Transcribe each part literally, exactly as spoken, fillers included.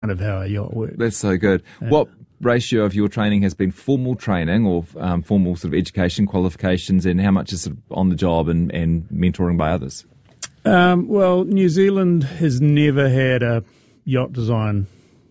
kind of how a yacht works. That's so good. Yeah. What ratio of your training has been formal training or um, formal sort of education qualifications, and how much is sort of on the job and, and mentoring by others? Um, well, New Zealand has never had a yacht design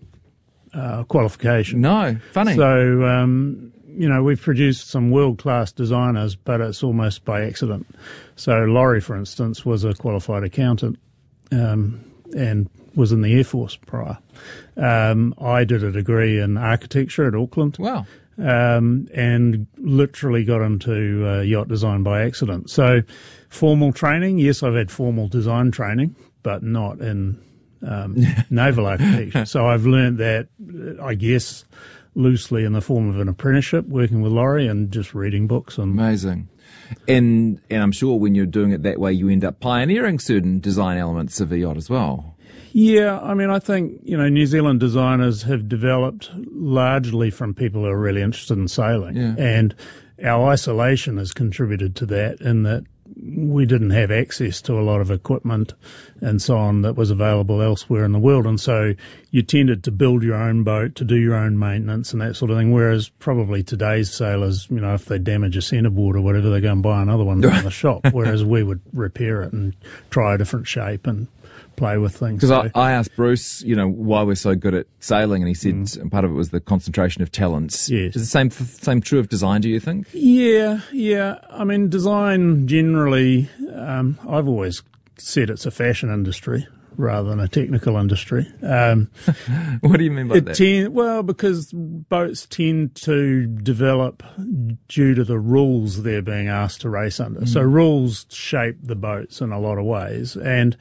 uh, qualification. No, funny. So, um, you know, we've produced some world-class designers, but it's almost by accident. So Laurie, for instance, was a qualified accountant um, and was in the Air Force prior. Um, I did a degree in architecture at Auckland. Wow. Um, and literally got into uh, yacht design by accident. So formal training, yes, I've had formal design training, but not in um, naval architecture. So I've learned that, I guess, loosely in the form of an apprenticeship, working with Laurie and just reading books. And Amazing. And and I'm sure when you're doing it that way, you end up pioneering certain design elements of a yacht as well. Yeah, I mean, I think, you know, New Zealand designers have developed largely from people who are really interested in sailing. Yeah. And our isolation has contributed to that in that we didn't have access to a lot of equipment and so on that was available elsewhere in the world. And so you tended to build your own boat, to do your own maintenance and that sort of thing, whereas probably today's sailors, you know, if they damage a centreboard or whatever, they go and buy another one from the shop, whereas we would repair it and try a different shape and play with things. Because so. I, I asked Bruce, you know, why we're so good at sailing, and he said mm. part of it was the concentration of talents. Yes. Is the same same true of design, do you think? Yeah, yeah. I mean, design generally, um, I've always said it's a fashion industry rather than a technical industry. Um, what do you mean by that? Ten, well, because boats tend to develop due to the rules they're being asked to race under. Mm. So rules shape the boats in a lot of ways, and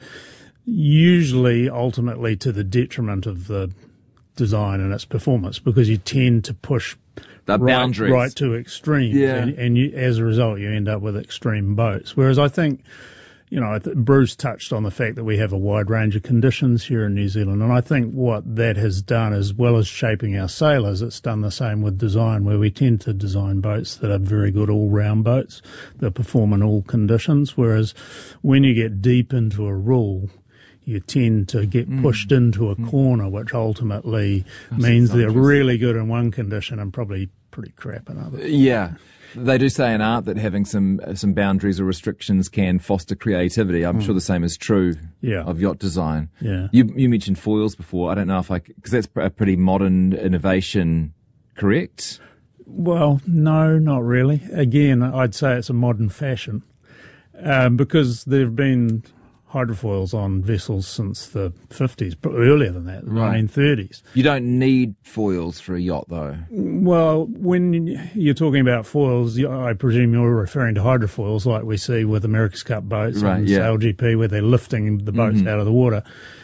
usually ultimately to the detriment of the design and its performance, because you tend to push the right, boundaries right to extremes, yeah. and, and you, as a result you end up with extreme boats. Whereas I think, you know, Bruce touched on the fact that we have a wide range of conditions here in New Zealand, and I think what that has done, as well as shaping our sailors, it's done the same with design, where we tend to design boats that are very good all-round boats that perform in all conditions, whereas when you get deep into a rule, you tend to get pushed mm. into a mm. corner, which ultimately That's means they're really good in one condition and probably pretty crap in others. Yeah. They do say in art that having some some boundaries or restrictions can foster creativity. I'm mm. sure the same is true yeah. of yacht design. Yeah. You, you mentioned foils before. I don't know if I... Because that's a pretty modern innovation, correct? Well, no, not really. Again, I'd say it's a modern fashion um, because there have been hydrofoils on vessels since the fifties, but earlier than that, the right. nineteen thirties. You don't need foils for a yacht, though. Well, when you're talking about foils, I presume you're referring to hydrofoils like we see with America's Cup boats right, and yeah. Sail G P, where they're lifting the boats mm-hmm. out of the water.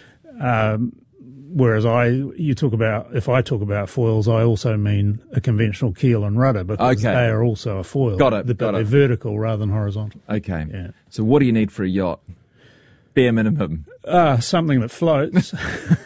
Um, whereas I, you talk about, if I talk about foils, I also mean a conventional keel and rudder, because okay. they are also a foil. Got it, but got they're it. vertical rather than horizontal. Okay. Yeah. So what do you need for a yacht? Bare minimum. Uh, something that floats.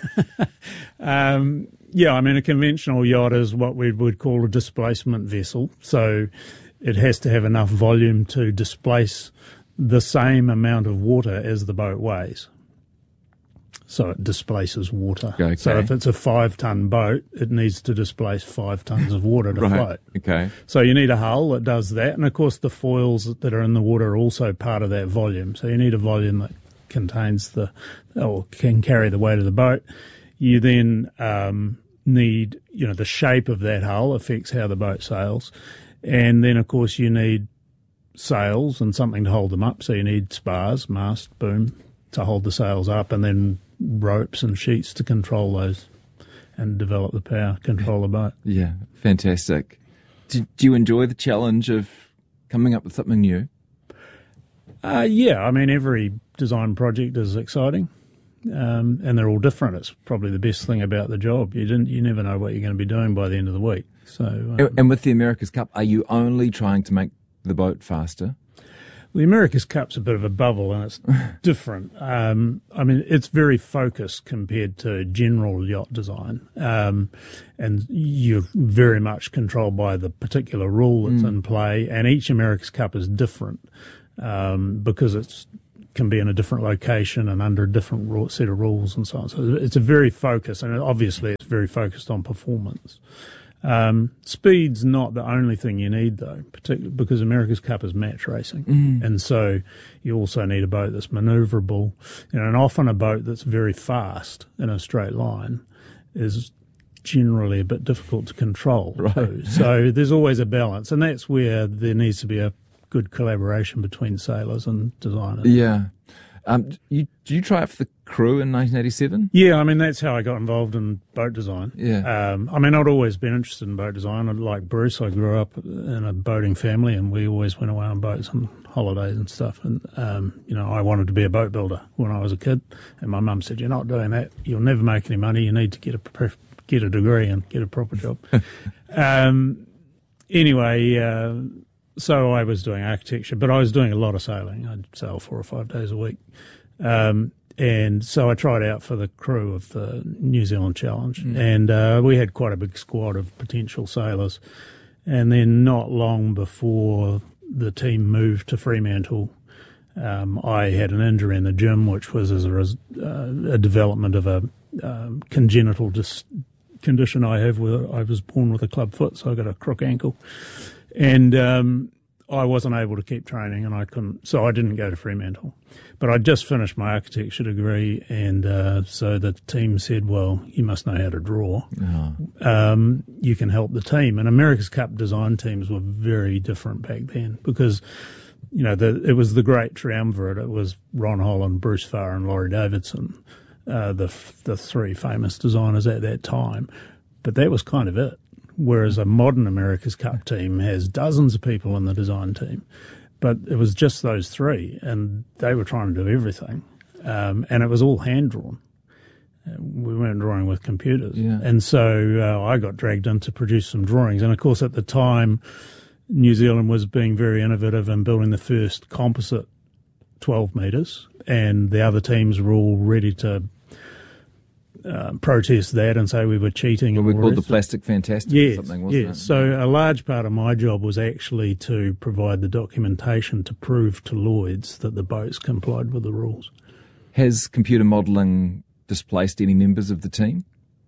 um, yeah, I mean, a conventional yacht is what we would call a displacement vessel. So it has to have enough volume to displace the same amount of water as the boat weighs. So it displaces water. Okay. So if it's a five-ton boat, it needs to displace five tons of water to right. float. Okay. So you need a hull that does that. And, of course, the foils that are in the water are also part of that volume. So you need a volume that contains the, or can carry the weight of the boat. You then um, need, you know, the shape of that hull affects how the boat sails. And then, of course, you need sails and something to hold them up. So you need spars, mast, boom, to hold the sails up, and then ropes and sheets to control those and develop the power, control the boat. Yeah, fantastic. Do, do you enjoy the challenge of coming up with something new? Uh, yeah, I mean, every design project is exciting, um, and they're all different. It's probably the best thing about the job. You didn't, you never know what you're going to be doing by the end of the week. So, um, and with the America's Cup, are you only trying to make the boat faster? The America's Cup's a bit of a bubble, and it's different. Um, I mean, it's very focused compared to general yacht design, um, and you're very much controlled by the particular rule that's mm. in play, and each America's Cup is different um, because it's can be in a different location and under a different set of rules and so on. So it's a very focused, and obviously it's very focused on performance. Um, speed's not the only thing you need, though, particularly because America's Cup is match racing. Mm. And so you also need a boat that's manoeuvrable. You know, and often a boat that's very fast in a straight line is generally a bit difficult to control. Right. Too. So there's always a balance, and that's where there needs to be a good collaboration between sailors and designers. Yeah. Um, you, did you try out for the crew in nineteen eighty-seven? Yeah, I mean, that's how I got involved in boat design. Yeah. Um, I mean, I'd always been interested in boat design. Like Bruce, I grew up in a boating family, and we always went away on boats on holidays and stuff. And, um, you know, I wanted to be a boat builder when I was a kid. And my mum said, you're not doing that. You'll never make any money. You need to get a, get a degree and get a proper job. um, anyway... Uh, So I was doing architecture, but I was doing a lot of sailing. I'd sail four or five days a week. Um, and so I tried out for the crew of the New Zealand Challenge. Mm. And uh, we had quite a big squad of potential sailors. And then not long before the team moved to Fremantle, um, I had an injury in the gym, which was as a, uh, a development of a um, congenital dis- condition I have where I was born with a club foot, so I got a crook ankle. And um, I wasn't able to keep training, and I couldn't, so I didn't go to Fremantle. But I'd just finished my architecture degree, and uh, so the team said, well, you must know how to draw. Oh. Um, you can help the team. And America's Cup design teams were very different back then because, you know, the, it was the great triumvirate. It was Ron Holland, Bruce Farr, and Laurie Davidson, uh, the the three famous designers at that time. But that was kind of it. Whereas a modern America's Cup team has dozens of people in the design team. But it was just those three, and they were trying to do everything. Um, and it was all hand-drawn. We weren't drawing with computers. Yeah. And so uh, I got dragged in to produce some drawings. And, of course, at the time, New Zealand was being very innovative in building the first composite twelve metres, and the other teams were all ready to Uh, protest that and say we were cheating. Well, and we all called the rest. plastic fantastic yes, or something, wasn't yes. it? So a large part of my job was actually to provide the documentation to prove to Lloyd's that the boats complied with the rules. Has computer modelling displaced any members of the team?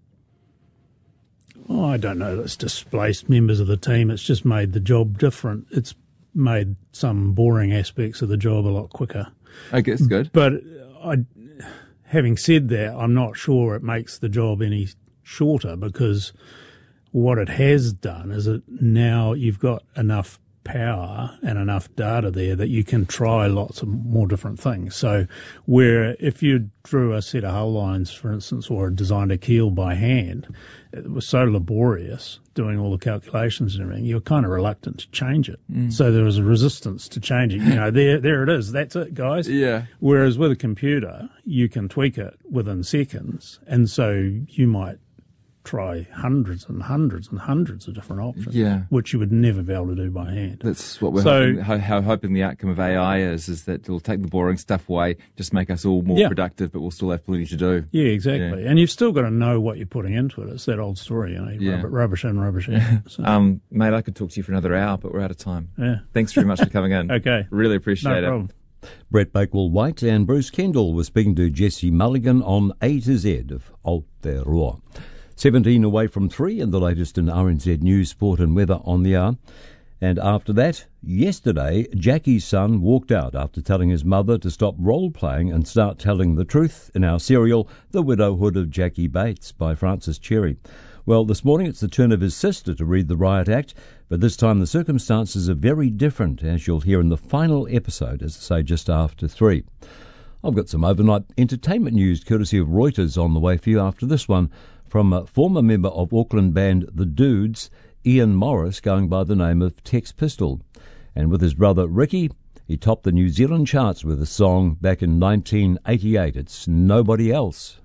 Oh, I don't know that it's displaced members of the team. It's just made the job different. It's made some boring aspects of the job a lot quicker. Okay, that's good. But I... Having said that, I'm not sure it makes the job any shorter because what it has done is that now you've got enough power and enough data there that you can try lots of more different things. So where if you drew a set of hull lines, for instance, or designed a keel by hand, it was so laborious doing all the calculations and everything, you were kind of reluctant to change it. Mm. So there was a resistance to changing. You know, there there it is. That's it, guys. Yeah. Whereas with a computer, you can tweak it within seconds. And so you might try hundreds and hundreds and hundreds of different options, yeah. which you would never be able to do by hand. That's what we're so, hoping, how, how hoping the outcome of A I is, is that it'll take the boring stuff away, just make us all more yeah. productive, but we'll still have plenty to do. Yeah, exactly. Yeah. And you've still got to know what you're putting into it. It's that old story, you know, yeah. rubbish, rubbish in, rubbish out. So. um, mate, I could talk to you for another hour, but we're out of time. Yeah. Thanks very much for coming in. Okay. Really appreciate no it. Problem. Brett Bakewell-White and Bruce Kendall were speaking to Jesse Mulligan on A to Z of Aotearoa. seventeen away from three, and the latest in R N Z News, Sport and Weather on the hour. And after that, yesterday, Jackie's son walked out after telling his mother to stop role-playing and start telling the truth in our serial, The Widowhood of Jackie Bates by Francis Cherry. Well, this morning it's the turn of his sister to read the riot act, but this time the circumstances are very different, as you'll hear in the final episode, as I say, just after three. I've got some overnight entertainment news courtesy of Reuters on the way for you after this one, from a former member of Auckland band The Dudes, Ian Morris, going by the name of Tex Pistol. And with his brother Ricky, he topped the New Zealand charts with a song back in nineteen eighty-eight. It's Nobody Else.